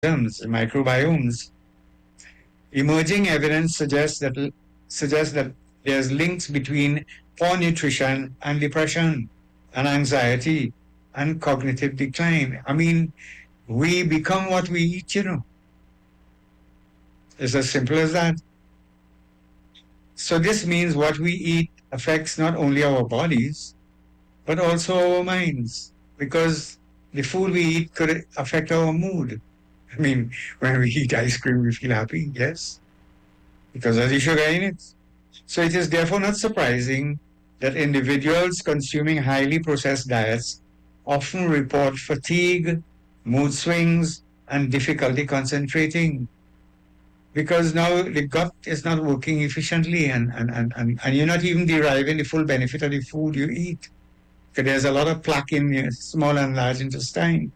microbiomes. Emerging evidence suggests that there's links between poor nutrition and depression and anxiety and cognitive decline. I mean, we become what we eat, you know. It's as simple as that. So this means what we eat affects not only our bodies, but also our minds, because the food we eat could affect our mood. I mean, when we eat ice cream, we feel happy, yes, because of the sugar in it. So it is therefore not surprising that individuals consuming highly processed diets often report fatigue, mood swings, and difficulty concentrating, because now the gut is not working efficiently, and you're not even deriving the full benefit of the food you eat. Because there's a lot of plaque in your small and large intestine.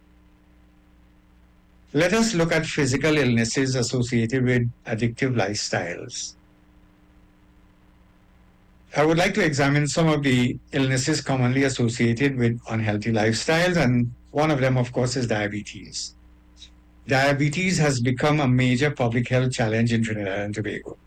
Let us look at physical illnesses associated with addictive lifestyles. I would like to examine some of the illnesses commonly associated with unhealthy lifestyles, and one of them, of course, is diabetes. Diabetes has become a major public health challenge in Trinidad and Tobago.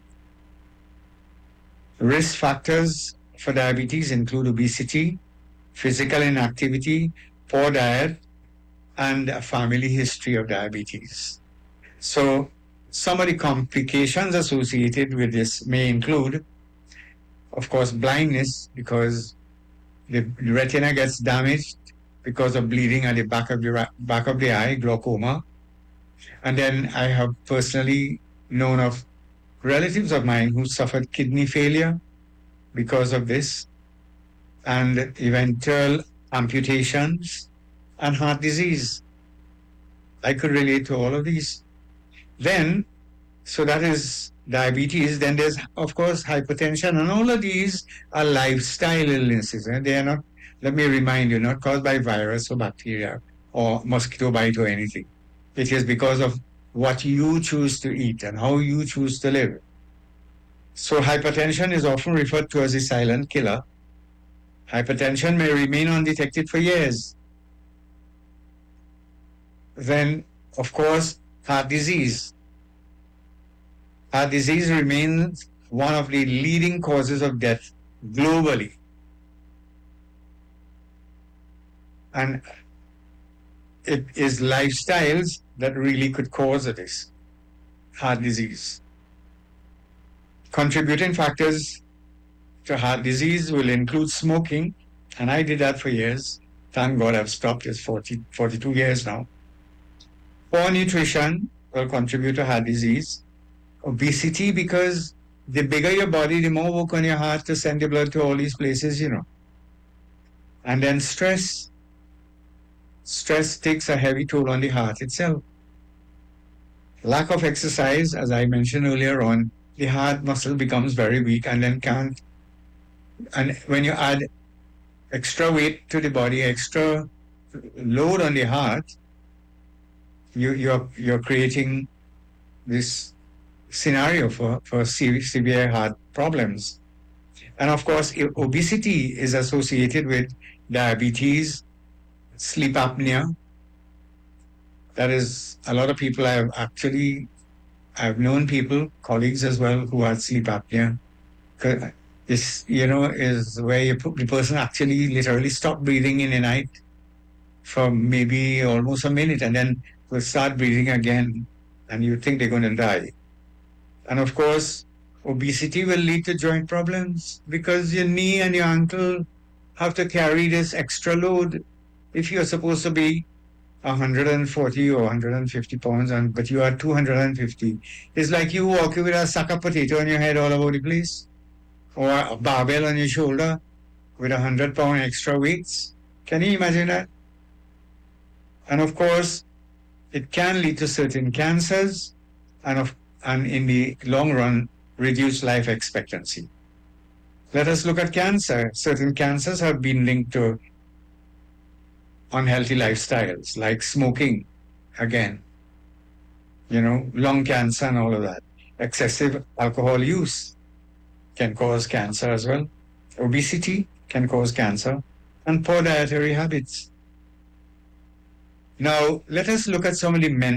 Risk factors for diabetes include obesity, physical inactivity, poor diet, and a family history of diabetes. So, some of the complications associated with this may include, of course, blindness, because the retina gets damaged because of bleeding at the back of the eye, glaucoma. And then I have personally known of relatives of mine who suffered kidney failure because of this, and eventual amputations and heart disease. I could relate to all of these. Then, so that is diabetes. Then there's, of course, hypertension, and all of these are lifestyle illnesses. And they are not, let me remind you, not caused by virus or bacteria or mosquito bite or anything. It is because of what you choose to eat and how you choose to live. So hypertension is often referred to as a silent killer. Hypertension may remain undetected for years. Then, of course, heart disease. Heart disease remains one of the leading causes of death globally. And it is lifestyles that really could cause this heart disease. Contributing factors to heart disease will include smoking, and I did that for years. Thank God I've stopped. It's 42 years now. Poor nutrition will contribute to heart disease. Obesity, because the bigger your body, the more work on your heart to send the blood to all these places, you know. And then stress. Stress takes a heavy toll on the heart itself. Lack of exercise, as I mentioned earlier on, the heart muscle becomes very weak and then can't. And when you add extra weight to the body, extra load on the heart, you're creating this scenario for severe heart problems. And of course, obesity is associated with diabetes, sleep apnea. That is, a lot of people I've known people, colleagues as well, who had sleep apnea. This, is where the person actually literally stop breathing in the night for maybe almost a minute, and then will start breathing again, and you think they're going to die. And of course, obesity will lead to joint problems because your knee and your ankle have to carry this extra load. If you're supposed to be 140 or 150 pounds, but you are 250, it's like you walking with a sack of potato on your head all over the place, or a barbell on your shoulder with 100-pound extra weights. Can you imagine that? And of course, it can lead to certain cancers, and in the long run, reduce life expectancy. Let us look at cancer. Certain cancers have been linked to unhealthy lifestyles, like smoking, again, lung cancer and all of that. Excessive alcohol use can cause cancer as well. Obesity can cause cancer, and poor dietary habits. Now, let us look at some of the